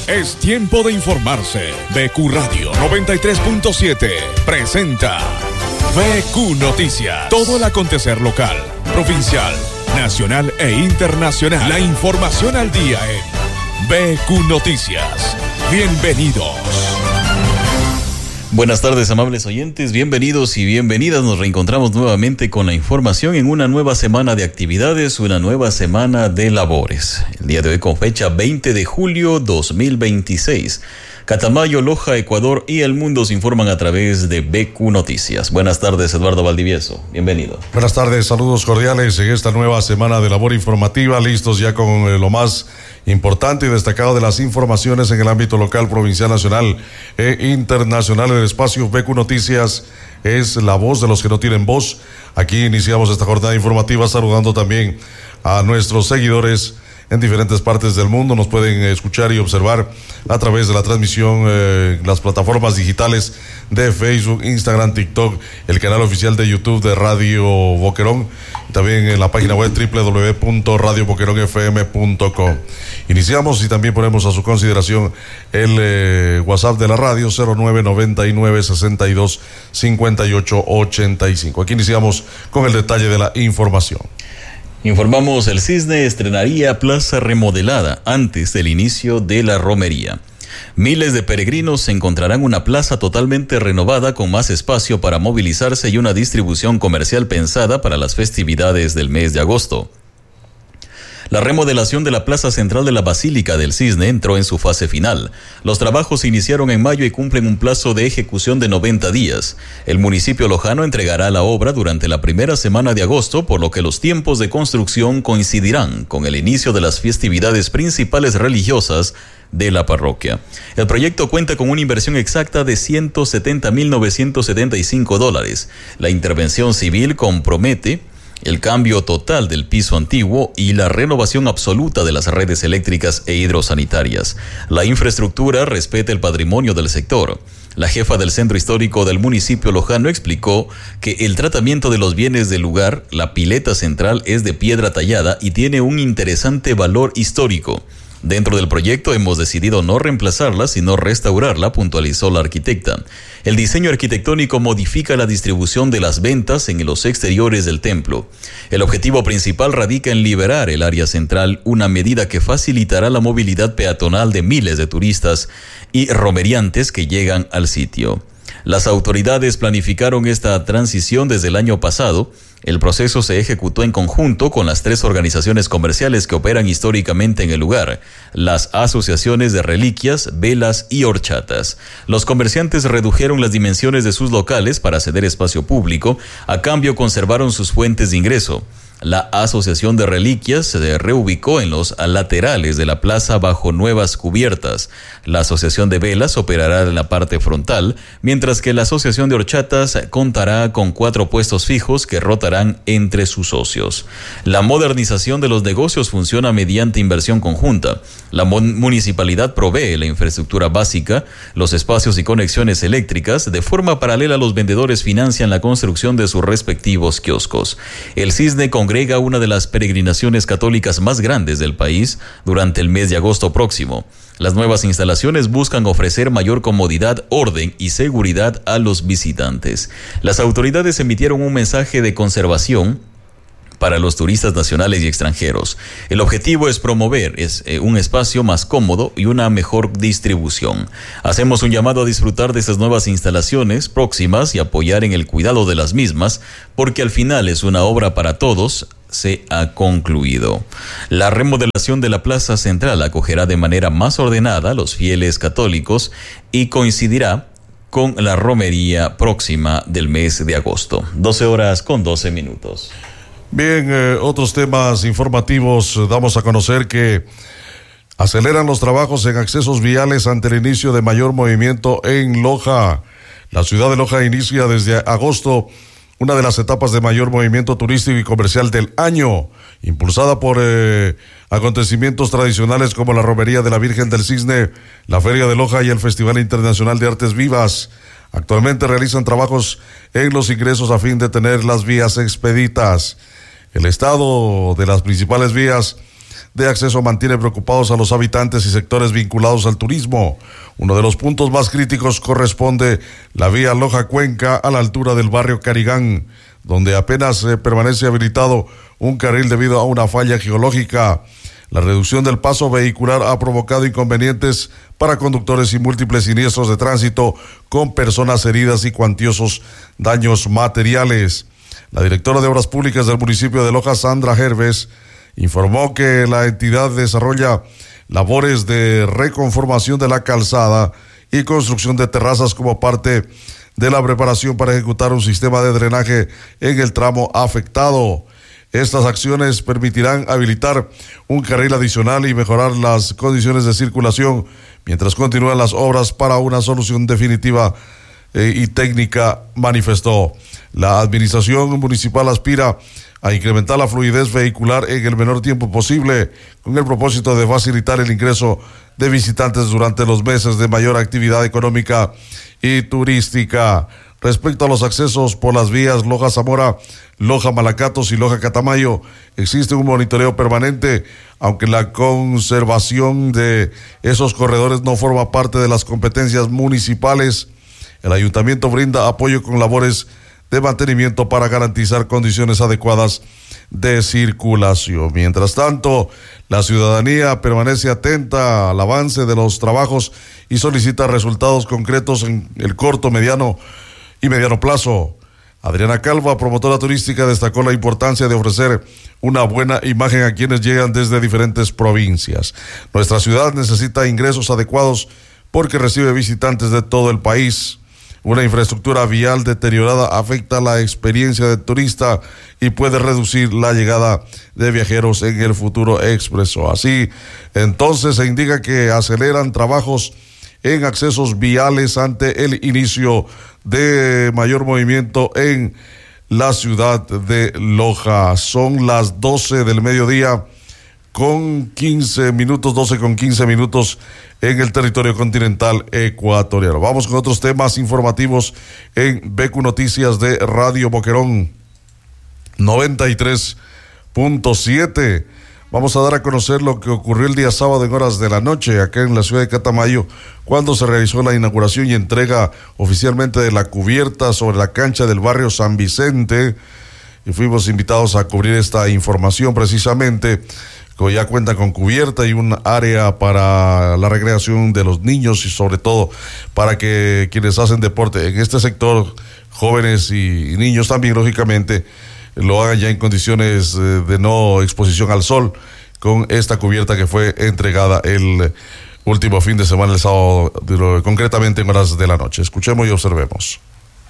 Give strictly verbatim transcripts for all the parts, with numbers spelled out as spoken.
Es tiempo de informarse. B Q Radio noventa y tres punto siete presenta B Q Noticias. Todo el acontecer local, provincial, nacional e internacional. La información al día en B Q Noticias. Bienvenidos. Buenas tardes, amables oyentes, bienvenidos y bienvenidas. Nos reencontramos nuevamente con la información en una nueva semana de actividades, una nueva semana de labores. El día de hoy con fecha veinte de julio dos mil veintiséis. Catamayo, Loja, Ecuador y el mundo se informan a través de B Q Noticias. Buenas tardes, Eduardo Valdivieso. Bienvenido. Buenas tardes, saludos cordiales en esta nueva semana de labor informativa, listos ya con eh, lo más importante y destacado de las informaciones en el ámbito local, provincial, nacional e internacional. El espacio B Q Noticias es la voz de los que no tienen voz. Aquí iniciamos esta jornada informativa saludando también a nuestros seguidores en diferentes partes del mundo. Nos pueden escuchar y observar a través de la transmisión eh, en las plataformas digitales de Facebook, Instagram, TikTok, el canal oficial de YouTube de Radio Boquerón, también en la página web doble u doble u doble u punto radio boquerón f m punto com. Iniciamos y también ponemos a su consideración el eh, WhatsApp de la radio cero nueve noventa y nueve sesenta y dos cincuenta y ocho ochenta y cinco. Aquí iniciamos con el detalle de la información. Informamos, el Cisne estrenaría plaza remodelada antes del inicio de la romería. Miles de peregrinos encontrarán una plaza totalmente renovada con más espacio para movilizarse y una distribución comercial pensada para las festividades del mes de agosto. La remodelación de la plaza central de la Basílica del Cisne entró en su fase final. Los trabajos se iniciaron en mayo y cumplen un plazo de ejecución de noventa días. El municipio lojano entregará la obra durante la primera semana de agosto, por lo que los tiempos de construcción coincidirán con el inicio de las festividades principales religiosas de la parroquia. El proyecto cuenta con una inversión exacta de ciento setenta mil novecientos setenta y cinco dólares. La intervención civil compromete el cambio total del piso antiguo y la renovación absoluta de las redes eléctricas e hidrosanitarias. La infraestructura respeta el patrimonio del sector. La jefa del centro histórico del municipio lojano explicó que el tratamiento de los bienes del lugar, la pileta central, es de piedra tallada y tiene un interesante valor histórico. Dentro del proyecto hemos decidido no reemplazarla, sino restaurarla, puntualizó la arquitecta. El diseño arquitectónico modifica la distribución de las ventas en los exteriores del templo. El objetivo principal radica en liberar el área central, una medida que facilitará la movilidad peatonal de miles de turistas y romeriantes que llegan al sitio. Las autoridades planificaron esta transición desde el año pasado. El proceso se ejecutó en conjunto con las tres organizaciones comerciales que operan históricamente en el lugar, las asociaciones de reliquias, velas y horchatas. Los comerciantes redujeron las dimensiones de sus locales para ceder espacio público, a cambio conservaron sus fuentes de ingreso. La Asociación de Reliquias se reubicó en los laterales de la plaza bajo nuevas cubiertas. La Asociación de Velas operará en la parte frontal, mientras que la Asociación de Horchatas contará con cuatro puestos fijos que rotarán entre sus socios. La modernización de los negocios funciona mediante inversión conjunta. La municipalidad provee la infraestructura básica, los espacios y conexiones eléctricas. De forma paralela, los vendedores financian la construcción de sus respectivos kioscos. El Cisne con congrega una de las peregrinaciones católicas más grandes del país durante el mes de agosto próximo. Las nuevas instalaciones buscan ofrecer mayor comodidad, orden y seguridad a los visitantes. Las autoridades emitieron un mensaje de conservación para los turistas nacionales y extranjeros. El objetivo es promover es, eh, un espacio más cómodo y una mejor distribución. Hacemos un llamado a disfrutar de estas nuevas instalaciones próximas y apoyar en el cuidado de las mismas, porque al final es una obra para todos. Se ha concluido. La remodelación de la plaza central acogerá de manera más ordenada a los fieles católicos y coincidirá con la romería próxima del mes de agosto. doce horas con doce minutos. Bien, eh, otros temas informativos. Damos a conocer que aceleran los trabajos en accesos viales ante el inicio de mayor movimiento en Loja. La ciudad de Loja inicia desde agosto una de las etapas de mayor movimiento turístico y comercial del año, impulsada por eh, acontecimientos tradicionales como la romería de la Virgen del Cisne, la Feria de Loja y el Festival Internacional de Artes Vivas. Actualmente realizan trabajos en los ingresos a fin de tener las vías expeditas. El estado de las principales vías de acceso mantiene preocupados a los habitantes y sectores vinculados al turismo. Uno de los puntos más críticos corresponde la vía Loja-Cuenca a la altura del barrio Carigán, donde apenas eh, permanece habilitado un carril debido a una falla geológica. La reducción del paso vehicular ha provocado inconvenientes para conductores y múltiples siniestros de tránsito con personas heridas y cuantiosos daños materiales. La directora de Obras Públicas del municipio de Loja, Sandra Herves, informó que la entidad desarrolla labores de reconformación de la calzada y construcción de terrazas como parte de la preparación para ejecutar un sistema de drenaje en el tramo afectado. Estas acciones permitirán habilitar un carril adicional y mejorar las condiciones de circulación mientras continúan las obras para una solución definitiva eh, y técnica, manifestó. La administración municipal aspira a incrementar la fluidez vehicular en el menor tiempo posible, con el propósito de facilitar el ingreso de visitantes durante los meses de mayor actividad económica y turística. Respecto a los accesos por las vías Loja Zamora, Loja Malacatos y Loja Catamayo, existe un monitoreo permanente, aunque la conservación de esos corredores no forma parte de las competencias municipales. El ayuntamiento brinda apoyo con labores de mantenimiento para garantizar condiciones adecuadas de circulación. Mientras tanto, la ciudadanía permanece atenta al avance de los trabajos y solicita resultados concretos en el corto, mediano y mediano plazo. Adriana Calva, promotora turística, destacó la importancia de ofrecer una buena imagen a quienes llegan desde diferentes provincias. Nuestra ciudad necesita ingresos adecuados porque recibe visitantes de todo el país. Una infraestructura vial deteriorada afecta la experiencia del turista y puede reducir la llegada de viajeros en el futuro, expresó. Así, entonces se indica que aceleran trabajos en accesos viales ante el inicio de mayor movimiento en la ciudad de Loja. Son las doce del mediodía con quince minutos, doce con quince minutos en el territorio continental ecuatoriano. Vamos con otros temas informativos en B Q Noticias de Radio Boquerón noventa y tres punto siete. Vamos a dar a conocer lo que ocurrió el día sábado en horas de la noche acá en la ciudad de Catamayo, cuando se realizó la inauguración y entrega oficialmente de la cubierta sobre la cancha del barrio San Vicente, y fuimos invitados a cubrir esta información precisamente, que ya cuenta con cubierta y un área para la recreación de los niños y sobre todo para que quienes hacen deporte en este sector, jóvenes y niños también, lógicamente, lo hagan ya en condiciones de no exposición al sol, con esta cubierta que fue entregada el último fin de semana, el sábado, concretamente en horas de la noche. Escuchemos y observemos.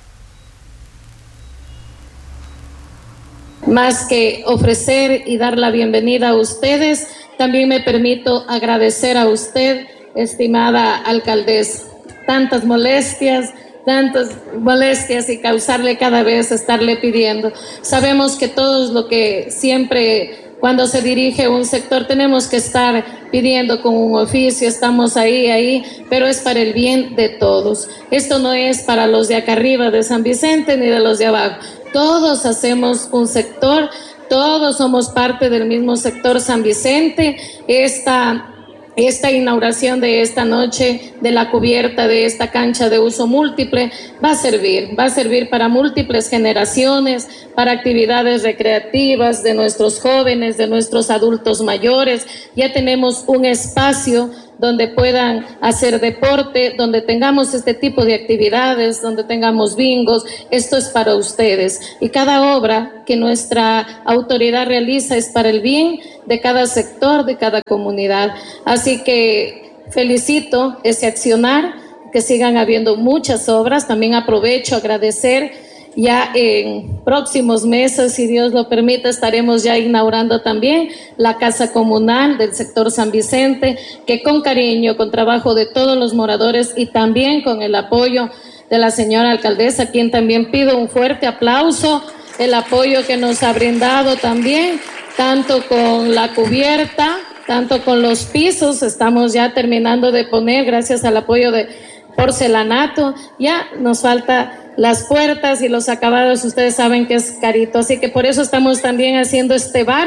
Más que ofrecer y dar la bienvenida a ustedes, también me permito agradecer a usted, estimada alcaldesa, tantas molestias, tantas molestias y causarle cada vez estarle pidiendo. Sabemos que todos lo que siempre, cuando se dirige un sector, tenemos que estar pidiendo con un oficio, estamos ahí, ahí, pero es para el bien de todos. Esto no es para los de acá arriba de San Vicente ni de los de abajo. Todos hacemos un sector, todos somos parte del mismo sector San Vicente. Esta Esta inauguración de esta noche de la cubierta de esta cancha de uso múltiple va a servir, va a servir para múltiples generaciones, para actividades recreativas de nuestros jóvenes, de nuestros adultos mayores. Ya tenemos un espacio donde puedan hacer deporte, donde tengamos este tipo de actividades, donde tengamos bingos. Esto es para ustedes. Y cada obra que nuestra autoridad realiza es para el bien de cada sector, de cada comunidad. Así que felicito ese accionar, que sigan habiendo muchas obras. También aprovecho a agradecer. Ya en próximos meses, si Dios lo permite, estaremos ya inaugurando también la casa comunal del sector San Vicente, que con cariño, con trabajo de todos los moradores y también con el apoyo de la señora alcaldesa, a quien también pido un fuerte aplauso, el apoyo que nos ha brindado también, tanto con la cubierta, tanto con los pisos. Estamos ya terminando de poner, gracias al apoyo de porcelanato. Ya nos falta las puertas y los acabados, ustedes saben que es carito, así que por eso estamos también haciendo este bar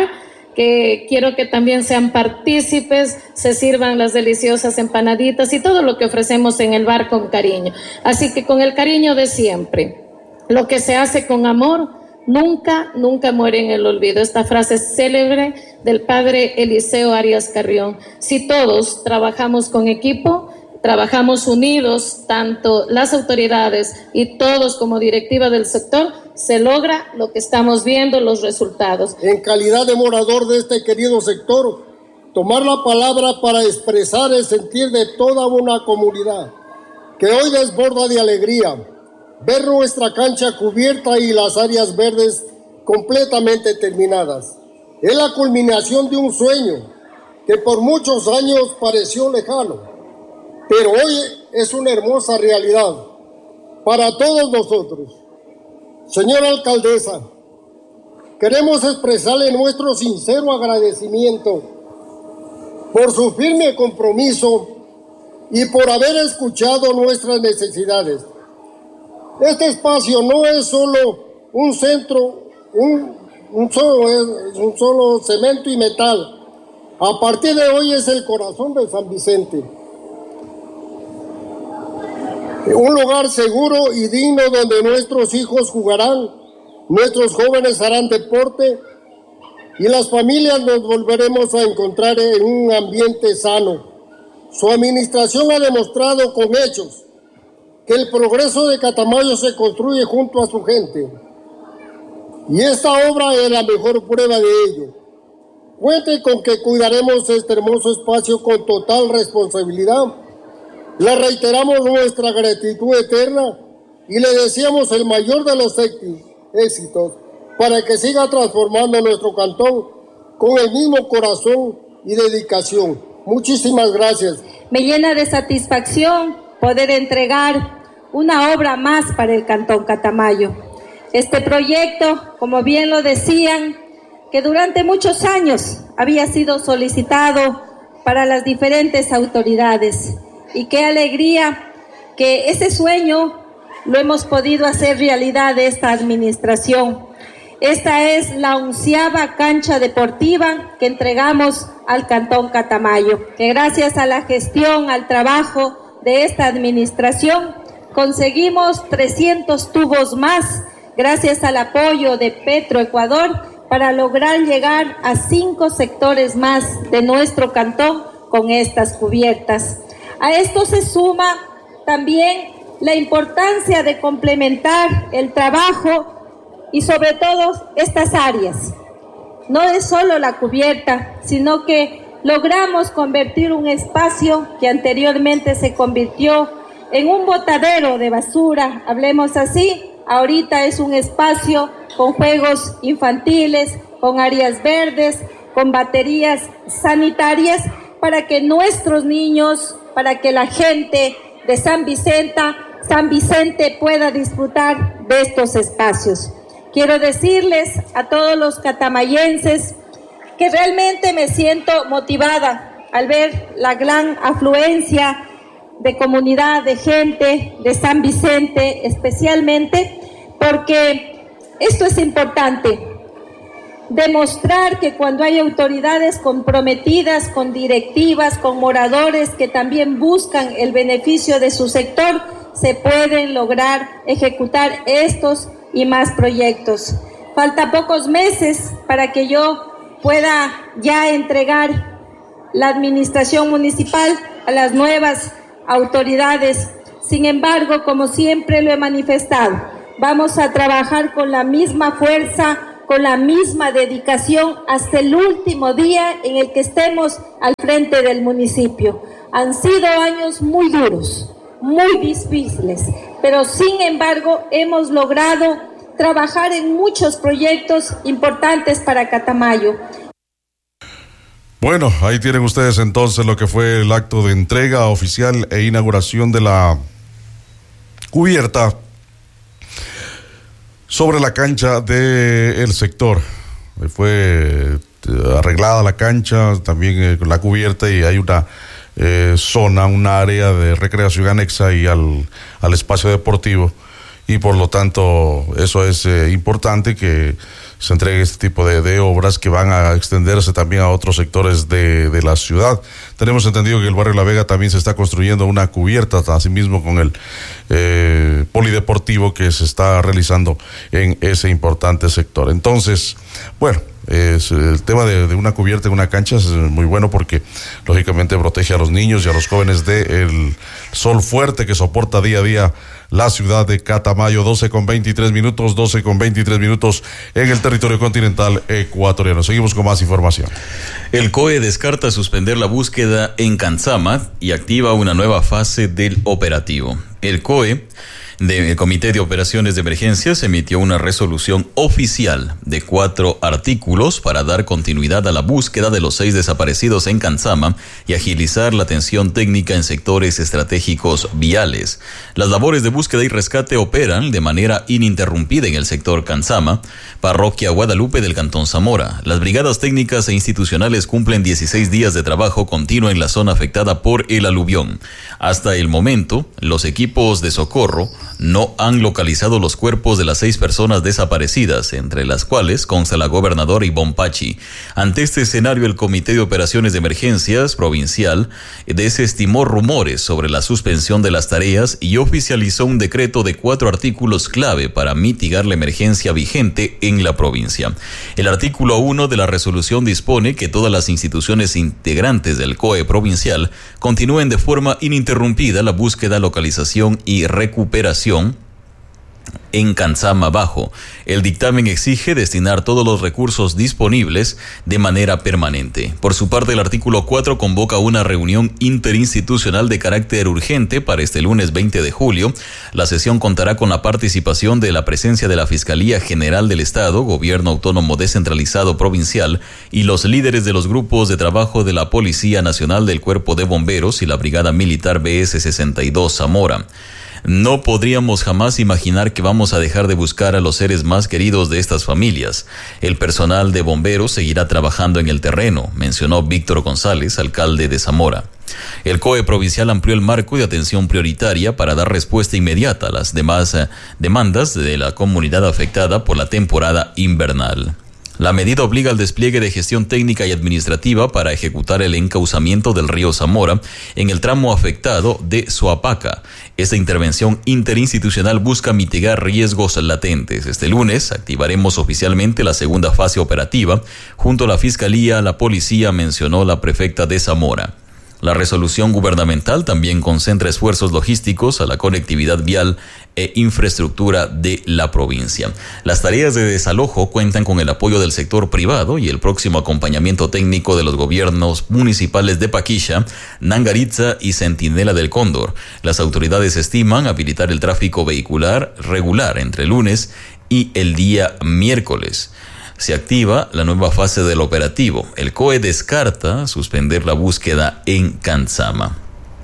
que quiero que también sean partícipes, se sirvan las deliciosas empanaditas y todo lo que ofrecemos en el bar con cariño. Así que con el cariño de siempre, lo que se hace con amor, nunca, nunca muere en el olvido. Esta frase célebre del padre Eliseo Arias Carrión. Si todos trabajamos con equipo, trabajamos unidos, tanto las autoridades y todos como directiva del sector, se logra lo que estamos viendo, los resultados. En calidad de morador de este querido sector, tomar la palabra para expresar el sentir de toda una comunidad que hoy desborda de alegría ver nuestra cancha cubierta y las áreas verdes completamente terminadas. Es la culminación de un sueño que por muchos años pareció lejano, pero hoy es una hermosa realidad para todos nosotros. Señora alcaldesa, queremos expresarle nuestro sincero agradecimiento por su firme compromiso y por haber escuchado nuestras necesidades. Este espacio no es solo un centro, un, un, solo, es un solo cemento y metal. A partir de hoy es el corazón de San Vicente. Un lugar seguro y digno donde nuestros hijos jugarán, nuestros jóvenes harán deporte y las familias nos volveremos a encontrar en un ambiente sano. Su administración ha demostrado con hechos que el progreso de Catamayo se construye junto a su gente. Y esta obra es la mejor prueba de ello. Cuente con que cuidaremos este hermoso espacio con total responsabilidad. Le reiteramos nuestra gratitud eterna y le deseamos el mayor de los éxitos para que siga transformando nuestro cantón con el mismo corazón y dedicación. Muchísimas gracias. Me llena de satisfacción poder entregar una obra más para el Cantón Catamayo. Este proyecto, como bien lo decían, que durante muchos años había sido solicitado para las diferentes autoridades. Y qué alegría que ese sueño lo hemos podido hacer realidad de esta administración. Esta es la onceava cancha deportiva que entregamos al Cantón Catamayo, que gracias a la gestión, al trabajo de esta administración, conseguimos trescientos tubos más, gracias al apoyo de Petroecuador, para lograr llegar a cinco sectores más de nuestro cantón con estas cubiertas. A esto se suma también la importancia de complementar el trabajo y sobre todo estas áreas. No es solo la cubierta, sino que logramos convertir un espacio que anteriormente se convirtió en un botadero de basura, hablemos así, ahorita es un espacio con juegos infantiles, con áreas verdes, con baterías sanitarias, para que nuestros niños, para que la gente de San Vicente, San Vicente pueda disfrutar de estos espacios. Quiero decirles a todos los catamayenses que realmente me siento motivada al ver la gran afluencia de comunidad, de gente de San Vicente, especialmente porque esto es importante. Demostrar que cuando hay autoridades comprometidas con directivas, con moradores que también buscan el beneficio de su sector, se pueden lograr ejecutar estos y más proyectos. Falta pocos meses para que yo pueda ya entregar la administración municipal a las nuevas autoridades. Sin embargo, como siempre lo he manifestado, vamos a trabajar con la misma fuerza, con la misma dedicación hasta el último día en el que estemos al frente del municipio. Han sido años muy duros, muy difíciles, pero sin embargo hemos logrado trabajar en muchos proyectos importantes para Catamayo. Bueno, ahí tienen ustedes entonces lo que fue el acto de entrega oficial e inauguración de la cubierta sobre la cancha del sector. Fue arreglada la cancha, también eh, la cubierta, y hay una eh, zona, una área de recreación anexa y al, al espacio deportivo, y por lo tanto eso es eh, importante, que se entregue este tipo de, de obras que van a extenderse también a otros sectores de, de la ciudad. Tenemos entendido que el barrio La Vega también se está construyendo una cubierta, asimismo con el eh, polideportivo que se está realizando en ese importante sector. Entonces, bueno, es, el tema de, de una cubierta en una cancha es muy bueno porque lógicamente protege a los niños y a los jóvenes del sol fuerte que soporta día a día la ciudad de Catamayo. Doce con veintitrés minutos, doce con veintitrés minutos en el territorio continental ecuatoriano. Seguimos con más información. El C O E descarta suspender la búsqueda en Cantzama y activa una nueva fase del operativo. El C O E del Comité de Operaciones de Emergencias emitió una resolución oficial de cuatro artículos para dar continuidad a la búsqueda de los seis desaparecidos en Cantzama y agilizar la atención técnica en sectores estratégicos viales. Las labores de búsqueda y rescate operan de manera ininterrumpida en el sector Cantzama, parroquia Guadalupe del Cantón Zamora. Las brigadas técnicas e institucionales cumplen dieciséis días de trabajo continuo en la zona afectada por el aluvión. Hasta el momento, los equipos de socorro no han localizado los cuerpos de las seis personas desaparecidas, entre las cuales consta la gobernadora Ivonne Pachi. Ante este escenario, el Comité de Operaciones de Emergencias Provincial desestimó rumores sobre la suspensión de las tareas y oficializó un decreto de cuatro artículos clave para mitigar la emergencia vigente en la provincia. El artículo uno de la resolución dispone que todas las instituciones integrantes del C O E provincial continúen de forma ininterrumpida la búsqueda, localización y recuperación en Cantzama Bajo. El dictamen exige destinar todos los recursos disponibles de manera permanente. Por su parte, el artículo cuatro convoca una reunión interinstitucional de carácter urgente para este lunes veinte de julio. La sesión contará con la participación de la presencia de la Fiscalía General del Estado, Gobierno Autónomo Descentralizado Provincial y los líderes de los grupos de trabajo de la Policía Nacional, del Cuerpo de Bomberos y la Brigada Militar B S sesenta y dos Zamora. No podríamos jamás imaginar que vamos a dejar de buscar a los seres más queridos de estas familias. El personal de bomberos seguirá trabajando en el terreno, mencionó Víctor González, alcalde de Zamora. El C O E provincial amplió el marco de atención prioritaria para dar respuesta inmediata a las demás eh, demandas de la comunidad afectada por la temporada invernal. La medida obliga al despliegue de gestión técnica y administrativa para ejecutar el encauzamiento del río Zamora en el tramo afectado de Soapaca. Esta intervención interinstitucional busca mitigar riesgos latentes. Este lunes activaremos oficialmente la segunda fase operativa. Junto a la Fiscalía, la Policía, mencionó la prefecta de Zamora. La resolución gubernamental también concentra esfuerzos logísticos a la conectividad vial e infraestructura de la provincia. Las tareas de desalojo cuentan con el apoyo del sector privado y el próximo acompañamiento técnico de los gobiernos municipales de Paquilla, Nangaritza y Centinela del Cóndor. Las autoridades estiman habilitar el tráfico vehicular regular entre lunes y el día miércoles. Se activa la nueva fase del operativo. El C O E descarta suspender la búsqueda en Cantzama.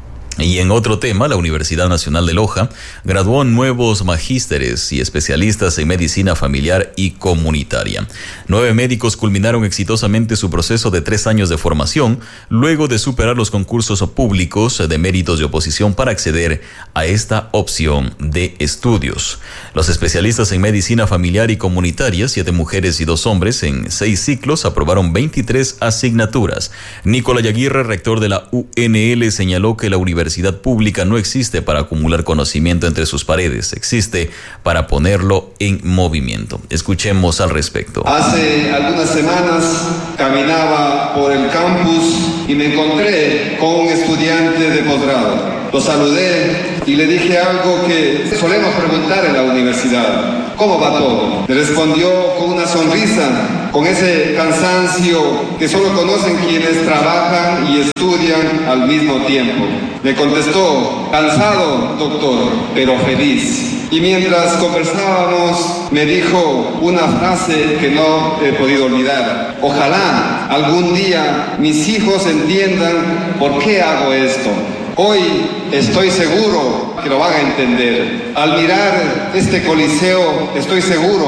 Y en otro tema, la Universidad Nacional de Loja graduó nuevos magísteres y especialistas en medicina familiar y comunitaria. Nueve médicos culminaron exitosamente su proceso de tres años de formación, luego de superar los concursos públicos de méritos de oposición para acceder a esta opción de estudios. Los especialistas en medicina familiar y comunitaria, siete mujeres y dos hombres en seis ciclos, aprobaron veintitrés asignaturas. Nicolás Aguirre, rector de la U N L, señaló que la universidad La universidad pública no existe para acumular conocimiento entre sus paredes, existe para ponerlo en movimiento. Escuchemos al respecto. Hace algunas semanas caminaba por el campus y me encontré con un estudiante de posgrado. Lo saludé y le dije algo que solemos preguntar en la universidad. ¿Cómo va todo? Me respondió con una sonrisa, con ese cansancio que solo conocen quienes trabajan y estudian al mismo tiempo. Me contestó, cansado, doctor, pero feliz. Y mientras conversábamos, me dijo una frase que no he podido olvidar. Ojalá algún día mis hijos entiendan por qué hago esto. Hoy estoy seguro que lo van a entender. Al mirar este coliseo, estoy seguro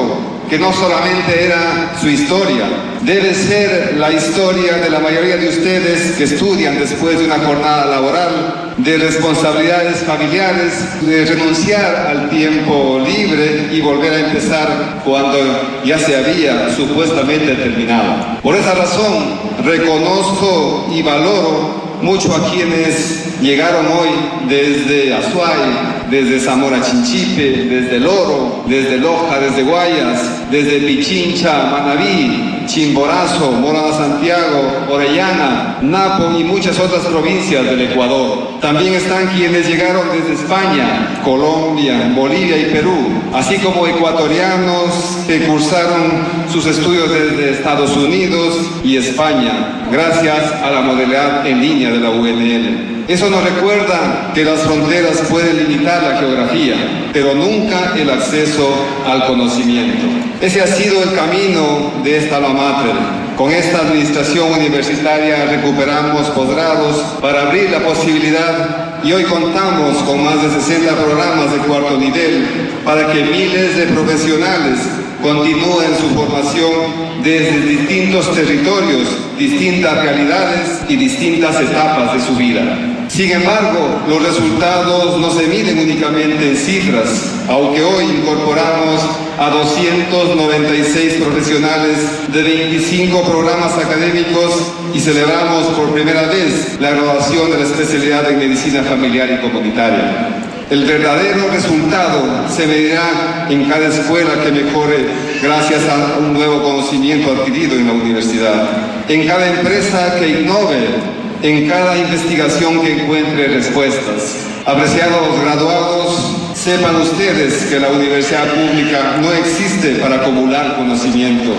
que no solamente era su historia, debe ser la historia de la mayoría de ustedes que estudian después de una jornada laboral, de responsabilidades familiares, de renunciar al tiempo libre y volver a empezar cuando ya se había supuestamente terminado. Por esa razón, reconozco y valoro mucho a quienes llegaron hoy desde Azuay, desde Zamora Chinchipe, desde Loro, desde Loja, desde Guayas, desde Pichincha, Manabí, Chimborazo, Morona Santiago, Orellana, Napo y muchas otras provincias del Ecuador. También están quienes llegaron desde España, Colombia, Bolivia y Perú, así como ecuatorianos que cursaron sus estudios desde Estados Unidos y España, gracias a la modalidad en línea de la U N L. Eso nos recuerda que las fronteras pueden limitar la geografía, pero nunca el acceso al conocimiento. Ese ha sido el camino de esta alma mater. Con esta administración universitaria recuperamos posgrados para abrir la posibilidad y hoy contamos con más de sesenta programas de cuarto nivel para que miles de profesionales continúen su formación desde distintos territorios, distintas realidades y distintas etapas de su vida. Sin embargo, los resultados no se miden únicamente en cifras, aunque hoy incorporamos a doscientos noventa y seis profesionales de veinticinco programas académicos y celebramos por primera vez la graduación de la especialidad en medicina familiar y comunitaria. El verdadero resultado se medirá en cada escuela que mejore gracias a un nuevo conocimiento adquirido en la universidad, en cada empresa que innove, en cada investigación que encuentre respuestas. Apreciados graduados, sepan ustedes que la universidad pública no existe para acumular conocimiento,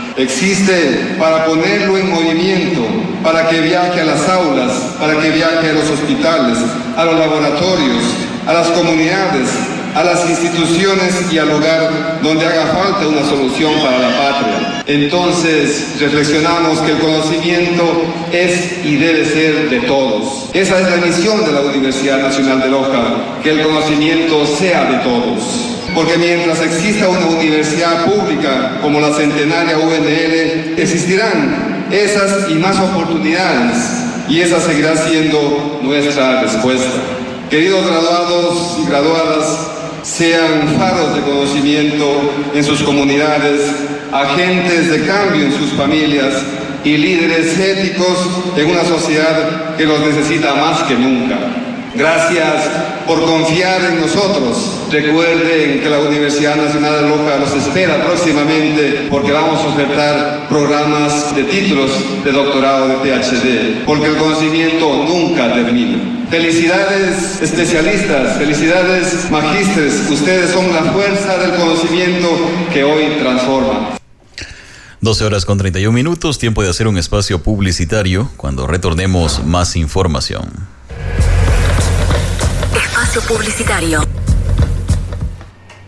existe para ponerlo en movimiento, para que viaje a las aulas, para que viaje a los hospitales, a los laboratorios, a las comunidades, a las instituciones y al lugar donde haga falta una solución para la patria. Entonces reflexionamos que el conocimiento es y debe ser de todos. Esa es la misión de la Universidad Nacional de Loja, que el conocimiento sea de todos. Porque mientras exista una universidad pública como la centenaria U N L, existirán esas y más oportunidades, y esa seguirá siendo nuestra respuesta. Queridos graduados y graduadas, sean faros de conocimiento en sus comunidades, agentes de cambio en sus familias y líderes éticos en una sociedad que los necesita más que nunca. Gracias por confiar en nosotros. Recuerden que la Universidad Nacional de Loja los espera próximamente porque vamos a ofertar programas de títulos de doctorado de P H D, porque el conocimiento nunca termina. Felicidades especialistas, felicidades magísteres, ustedes son la fuerza del conocimiento que hoy transforma. doce horas con treinta y un minutos, tiempo de hacer un espacio publicitario. Cuando retornemos, más información. Espacio publicitario.